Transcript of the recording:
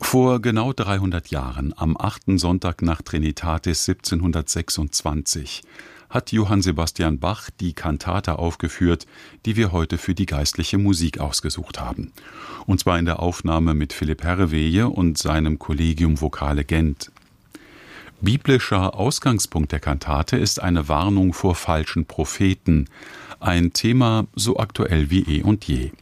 Vor genau 300 Jahren, am 8. Sonntag nach Trinitatis 1726, hat Johann Sebastian Bach die Kantate aufgeführt, die wir heute für die geistliche Musik ausgesucht haben. Und zwar in der Aufnahme mit Philipp Herreweye und seinem Collegium Vocale Gent. Biblischer Ausgangspunkt der Kantate ist eine Warnung vor falschen Propheten, ein Thema so aktuell wie eh und je.